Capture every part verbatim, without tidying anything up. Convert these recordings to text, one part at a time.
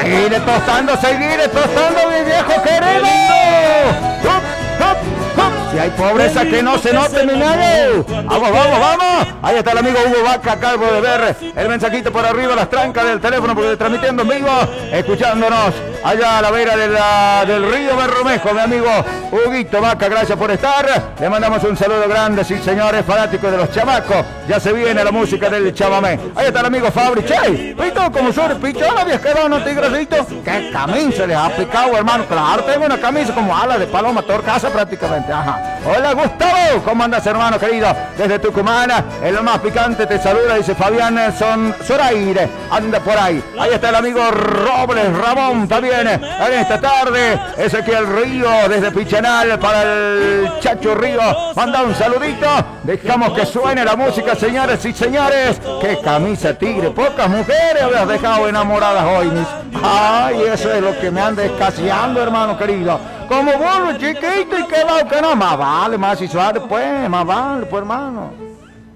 Seguiré tostando, seguiré tostando, mi viejo querido. ¡Hup, hup, hup! Si hay pobreza que no se note, mi nene. Vamos, vamos, vamos. Ahí está el amigo Hugo Vaca, acabo de ver el mensajito por arriba, las trancas del teléfono, porque transmitiendo en vivo, escuchándonos allá a la vera de la, del río Berrumejo, mi amigo Huguito Vaca, gracias por estar. Le mandamos un saludo grande, sí señores, fanáticos de los chamacos. Ya se viene la música del chamamé. Ahí está el amigo Fabri. Che, ¿viste como sobre pichón habías quedado, no, tigrecito? ¿Qué camisa les ha picado, hermano? Claro, tengo una camisa como ala de paloma torcasa prácticamente. Ajá. Hola, Gustavo. ¿Cómo andas, hermano querido? Desde Tucumán, el más picante te saluda, dice Fabián Son Zoraire. Anda por ahí. Ahí está el amigo Robles Ramón también. En esta tarde, Ezequiel Río desde Pichanal para el Chacho Río. Manda un saludito. Dejamos que suene la música, señores y señores. Qué camisa, tigre. Pocas mujeres habías dejado enamoradas hoy, mis. Ay, eso es lo que me anda escaseando, hermano querido. Como vos, chiquito, y que va, que no. Más vale, más y suave, pues. Más vale, pues, hermano.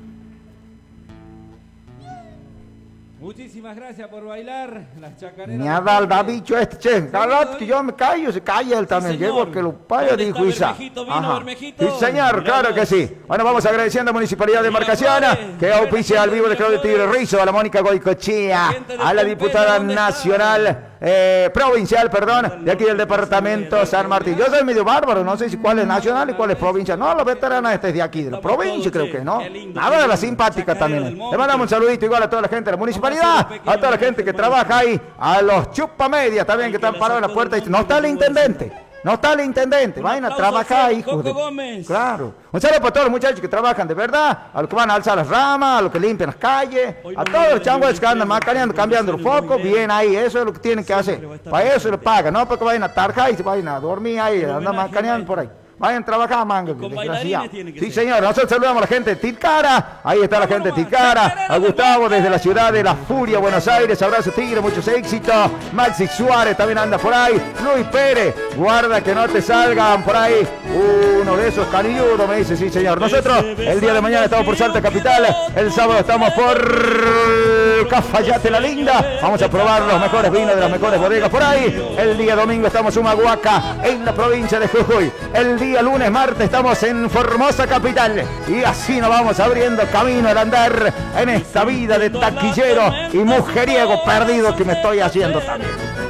Muchísimas gracias por bailar las chacareras. Me ha dado el bicho este, che. Galot, que yo me callo, se calla él también. Sí, llego que los payos dijo Isa. Sí, señor, claro que sí. Bueno, vamos agradeciendo a Municipalidad de Marcaciana, que auspicia al vivo de Claudio Tigre Rizo, a la Mónica Goicochea, a la diputada nacional. Eh, provincial, perdón, de aquí del departamento San Martín. Yo soy medio bárbaro, no sé si cuál es nacional y cuál es provincial. No, los veteranos este es de aquí, de la provincia creo que, ¿no? Nada de la simpática también. Le mandamos un saludito igual a toda la gente de la municipalidad, a toda la gente que trabaja ahí, a los chupamedias también que están parados en la puerta. No está el intendente. No está el intendente, vayan a trabajar, hijos de... Claro. Un saludo para todos los muchachos que trabajan de verdad, a los que van a alzar las ramas, a los que limpian las calles, a todos los changos que andan macaneando, cambiando los focos, bien ahí, eso es lo que tienen que hacer. Para eso les pagan, no porque vayan a tarjar y se vayan a dormir ahí, andan macaneando por ahí. Vayan a trabajar, manga, desgraciado. Sí, señor, nosotros saludamos a la gente de Tilcara. Ahí está la gente de Tilcara. A Gustavo desde la ciudad de La Furia, Buenos Aires. Abrazo, Tigre, muchos éxitos. Maxi Suárez también anda por ahí. Luis Pérez, guarda que no te salgan por ahí uno de esos caniudos, me dice, sí, señor. Nosotros el día de mañana estamos por Salta Capital. El sábado estamos por Cafayate La Linda. Vamos a probar los mejores vinos de las mejores bodegas por ahí. El día domingo estamos en Humahuaca, en la provincia de Jujuy. El día lunes, martes estamos en Formosa Capital y así nos vamos abriendo camino al andar en esta vida de taquillero y mujeriego perdido que me estoy haciendo también.